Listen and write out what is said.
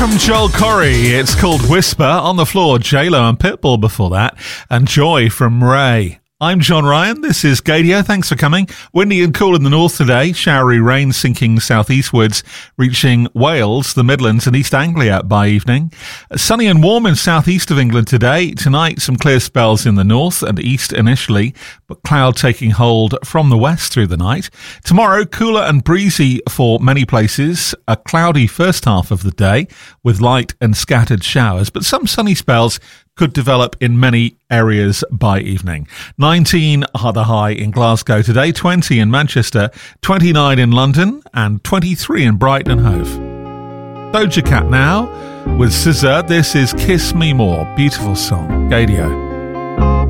from Joel Corey. It's called Whisper. On the floor, J-Lo and Pitbull before that. And Joy from Ray. I'm John Ryan. This is Gadio. Thanks for coming. Windy and cool in the north today. Showery rain sinking southeastwards, reaching Wales, the Midlands and East Anglia by evening. Sunny and warm in southeast of England today. Tonight, some clear spells in the north and east initially, but cloud taking hold from the west through the night. Tomorrow, cooler and breezy for many places. A cloudy first half of the day with light and scattered showers, but some sunny spells could develop in many areas by evening. 19 are the high in Glasgow today, 20 in Manchester, 29 in London, and 23 in Brighton and Hove. Doja Cat now with SZA. This is Kiss Me More. Beautiful song. Gadio.